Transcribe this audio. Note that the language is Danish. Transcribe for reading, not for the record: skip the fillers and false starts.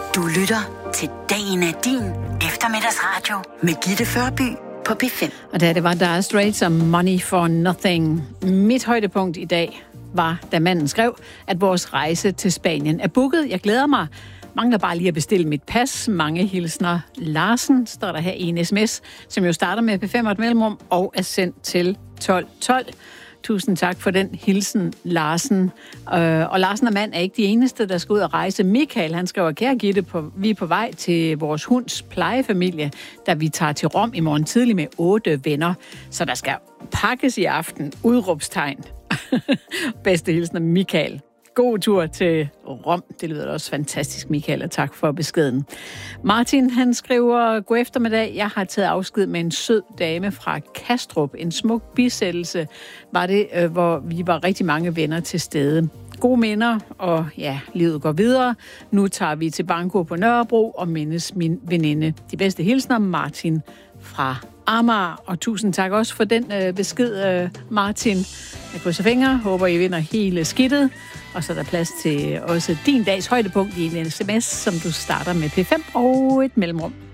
Du lytter til Dagen er din eftermiddagsradio med Gitte Førby på P5. Og da det var Dire Straits og Money for Nothing. Mit højdepunkt i dag var, da manden skrev, at vores rejse til Spanien er booket. Jeg glæder mig. Mangler bare lige at bestille mit pas. Mange hilsner. Larsen står der her i en sms, som jo starter med P5 og et mellemrum og er sendt til 1212. Tusind tak for den hilsen, Larsen. Og Larsen og mand er ikke de eneste, der skal ud og rejse. Michael, han skriver, kære Gitte, vi er på vej til vores hunds plejefamilie, da vi tager til Rom i morgen tidlig med 8 venner. Så der skal pakkes i aften. Udråbstegn. Bedste hilsen, Michael. God tur til Rom. Det lyder også fantastisk, Michael, og tak for beskeden. Martin, han skriver, god eftermiddag. Jeg har taget afsked med en sød dame fra Kastrup. En smuk bisættelse var det, hvor vi var rigtig mange venner til stede. Gode minder, og ja, livet går videre. Nu tager vi til Banko på Nørrebro og mindes min veninde. De bedste hilsner, Martin fra Amager. Og tusind tak også for den besked, Martin. Jeg krydser fingre, håber I vinder hele skidtet. Og så er der plads til også din dags højdepunkt i en sms, som du starter med P5 og et mellemrum.